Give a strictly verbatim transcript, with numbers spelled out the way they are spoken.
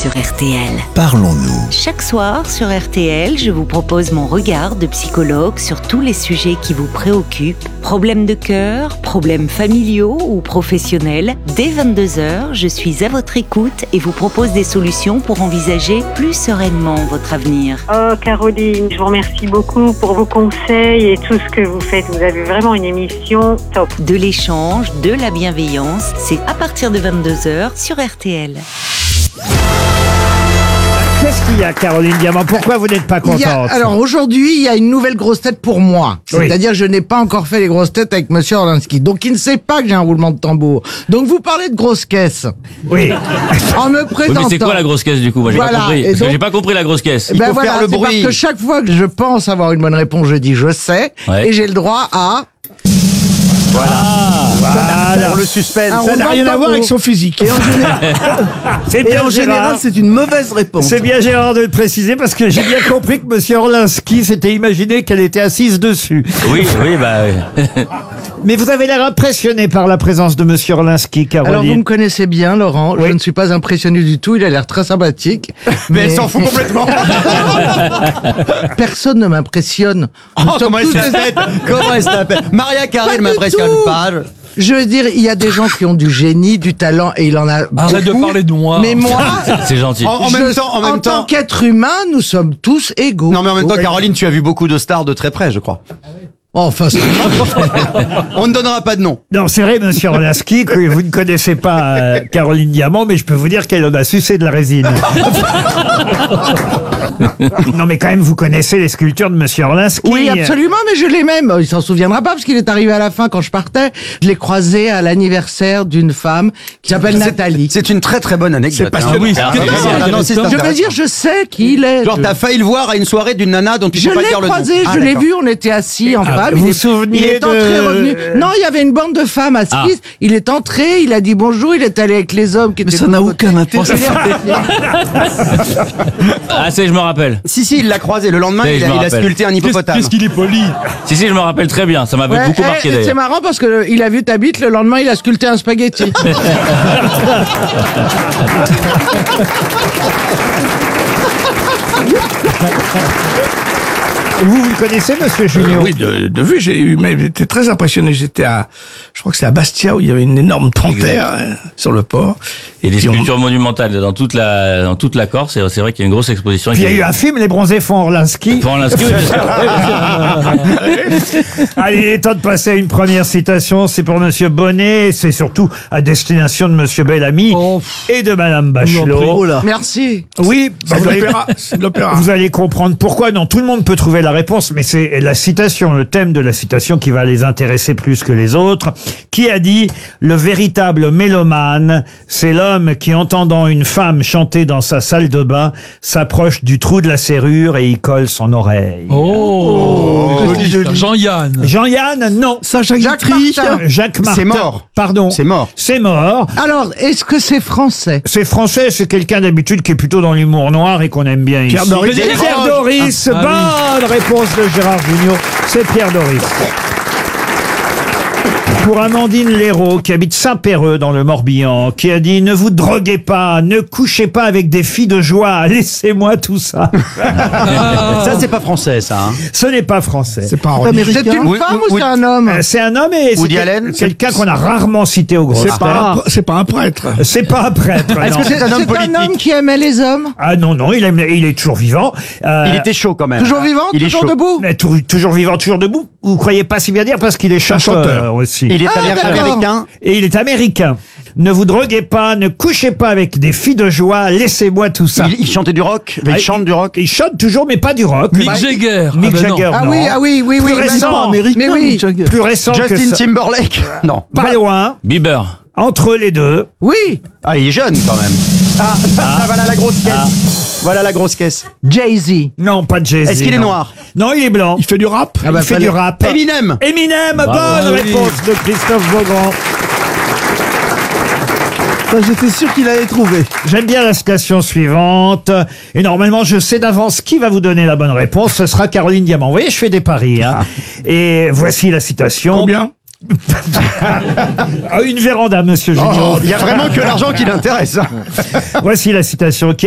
sur R T L. Parlons-nous. Chaque soir sur R T L, je vous propose mon regard de psychologue sur tous les sujets qui vous préoccupent. Problèmes de cœur, problèmes familiaux ou professionnels. Dès vingt-deux heures, je suis à votre écoute et vous propose des solutions pour envisager plus sereinement votre avenir. Oh Caroline, je vous remercie beaucoup pour vos conseils et tout ce que vous faites. Vous avez vraiment une émission top. De l'échange, de la bienveillance, c'est à partir de vingt-deux heures sur R T L. Qu'est-ce qu'il y a, Caroline Diamant? Pourquoi vous n'êtes pas Il y a- contente? alors aujourd'hui, il y a une nouvelle grosse tête pour moi. Oui. C'est-à-dire que je n'ai pas encore fait les grosses têtes avec Monsieur Orlinski. Donc il ne sait pas que j'ai un roulement de tambour. Donc vous parlez de grosse caisse. Oui. En me Oui, présentant. mais c'est quoi la grosse caisse du coup? Moi j'ai Voilà, pas compris. et Parce que donc- j'ai pas compris la grosse caisse. Ben faut voilà, faire le c'est bruit. parce que chaque fois que je pense avoir une bonne réponse, je dis je sais. Ouais. Et j'ai le droit à... Voilà. Pour le suspense. Ah, Ça on n'a va rien pas à voir beau. avec son physique. Et en général, C'est et bien, en général, Gérard. c'est une mauvaise réponse. C'est bien, Gérard, de le préciser parce que j'ai bien compris que Monsieur Orlinski s'était imaginé qu'elle était assise dessus. Oui, oui, bah. oui. Mais vous avez l'air impressionné par la présence de Monsieur Orlinski, Alors vous Caroline. me connaissez bien, Laurent. Oui. Je ne suis pas impressionné du tout. Il a l'air très sympathique. Mais elle s'en fout complètement. Personne ne m'impressionne. Nous Oh, sommes comment elle tous des- s'appelle Comment elle s'appelle Maria Carré, elle Pas du m'impressionne tout. pas. Je veux dire, il y a des gens qui ont du génie, du talent, et il en a Arrête de beaucoup. parler de moi. Mais moi, C'est gentil. En, en je- même temps, en même tant temps. qu'être humain, nous sommes tous égaux. Non mais en même temps, Oui. Caroline, tu as vu beaucoup de stars de très près, je crois. Enfin, c'est- On ne donnera pas de nom. Non, c'est vrai, Monsieur Orlinski, que vous ne connaissez pas euh, Caroline Diamant, mais je peux vous dire qu'elle en a sucé de la résine. Non, mais quand même, vous connaissez les sculptures de Monsieur Orlinski. oui, absolument, mais je l'ai même. Il s'en souviendra pas parce qu'il est arrivé à la fin quand je partais. Je l'ai croisé à l'anniversaire d'une femme qui s'appelle Nathalie. C'est une très très bonne anecdote. C'est pas hein. sûr. oui, Ah, c'est oui, très ah, non, intéressant. c'est Je veux intéressant. dire, je sais qui il est. Genre, t'as failli le voir à une soirée d'une nana dont tu Je peux pas l'ai dire le nom. croisé, Ah, je l'ai d'accord. vu, on était assis en Ah, femme. vous il vous est, souveniez il est entré, de- revenu. Non, il y avait une bande de femmes assises. Ah. Il est entré, il a dit bonjour, il est allé avec les hommes qui Mais étaient ça n'a de aucun côté. intérêt. Ah, c'est, je me rappelle. Si, si, il l'a croisé. Le lendemain, Oui, il je a, me il a rappelle. sculpté un hippopotame. Qu'est-ce qu'il est poli. Si, si, je me rappelle très bien. Ça m'avait Ouais, beaucoup eh, marqué c'est d'ailleurs. marrant parce que le- il a vu ta bite, le lendemain il a sculpté un spaghetti. Vous, vous le connaissez, Monsieur Junior? Oui, de, de vue, j'ai eu, mais j'étais très impressionné. J'étais à, je crois que c'est à Bastia où il y avait une énorme panthère euh, sur le port. Il y a des Puis on- sculptures monumentales dans toute la, dans toute la Corse. C'est, c'est vrai qu'il y a une grosse exposition. Puis il y a qui- eu un film, Les Bronzés font Orlinski. Pour l'inscrire, bien sûr. Allez, il est temps de passer à une première citation. C'est pour Monsieur Bonnet. C'est surtout à destination de Monsieur Bellamy Oh, et de Madame Bachelot. Oh là. Merci. Oui, bah, C'est vous, de allez, l'opéra. C'est de l'opéra. vous allez comprendre pourquoi. Non, tout le monde peut trouver la réponse, mais c'est la citation, le thème de la citation qui va les intéresser plus que les autres. Qui a dit « Le véritable mélomane, c'est l'homme qui, entendant une femme chanter dans sa salle de bain, s'approche du trou de la serrure et y colle son oreille. Oh, joli. Jean-Yann. Jean-Yann, non. Sacha Jacques Guitry. Martin. Jacques Martin. C'est mort. Pardon. C'est mort. C'est mort. Alors, est-ce que c'est français? C'est français, c'est quelqu'un d'habitude qui est plutôt dans l'humour noir et qu'on aime bien Pierre ici. Doris. Pierre Pierre Doris, Ah, bonne réponse de Gérard Junior, c'est Pierre Doris. Pour Amandine Léraud, qui habite Saint-Péreux dans le Morbihan, qui a dit « Ne vous droguez pas, ne couchez pas avec des filles de joie, laissez-moi tout ça. Ça, c'est pas français, ça. Hein. » Ce n'est pas français. C'est pas un C'est américain. une Oui, femme oui, ou oui. c'est un homme? Euh, C'est un homme et Woody c'est Allen, quelqu'un qu'on a rarement cité au gros. C'est pas, un- c'est pas un prêtre. C'est pas un prêtre. Est-ce non. que c'est un homme C'est un politique homme qui aimait les hommes? Ah non, non, il, aime- il est toujours vivant. Euh, Il était chaud quand même. Toujours vivant? Il est Toujours chaud. debout? mais tou- toujours vivant, toujours debout. Vous croyez pas si bien dire parce qu'il est chanteur, chanteur. aussi. Il est Ah, améri- d'accord. américain. Et il est américain. Ne vous droguez pas, ne couchez pas avec des filles de joie, laissez-moi tout ça. Il, il chantait du rock. Ah, Il chante du rock. Il chante toujours, mais pas du rock. Mick Bah, Jagger. Mick Ah ben non. Jagger, Ah non. oui, ah oui, oui, oui. Plus récent. maintenant. Américain, Mais oui. Mick Jagger. Plus récent que Justin ça. Timberlake. Non. Pas loin. Bieber. Entre les deux. Oui. Ah, il est jeune quand même. Ah, ah, voilà la grosse caisse. Voilà la grosse caisse. Jay-Z. Non, pas de Jay-Z. Est-ce qu'il est non. noir? Non, il est blanc. Il fait du rap. Ah bah, il fait fallait- du rap. Eminem. Eminem, bonne Ah oui. réponse de Christophe Beaugrand. Ça, j'étais sûr qu'il allait trouver. J'aime bien la citation suivante. Et normalement, je sais d'avance qui va vous donner la bonne réponse. Ce sera Caroline Diamant. Vous voyez, je fais des paris. Hein. Et voici la citation. Combien? Ah, une véranda, monsieur Junior. Il y a vraiment que l'argent qui l'intéresse. Voici la citation.